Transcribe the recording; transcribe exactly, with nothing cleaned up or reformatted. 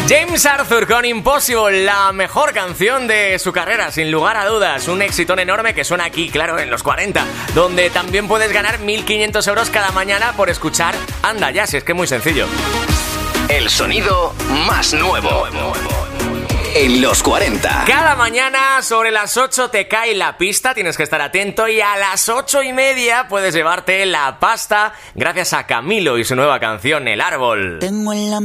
James Arthur con Impossible, la mejor canción de su carrera, sin lugar a dudas. Un éxito enorme que suena aquí, claro, en los cuarenta, donde también puedes ganar mil quinientos euros cada mañana por escuchar Anda Ya, si es que es muy sencillo. El sonido más nuevo en los cuarenta. Cada mañana sobre las ocho te cae la pista, tienes que estar atento, y a las ocho y media puedes llevarte la pasta gracias a Camilo y su nueva canción El Árbol. Tengo en la